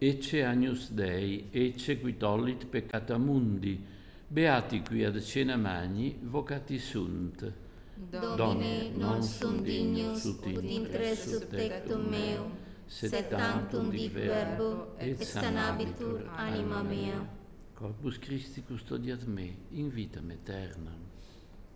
Ecce Agnus Dei, ecce qui tollit peccata mundi, beati qui ad cena magni, vocati sunt. Domine, non sum dignus ut intres tectum meum, sed tantum dic verbo, et sanabitur anima mea. Corpus Christi custodiat me, in vitam aeternam.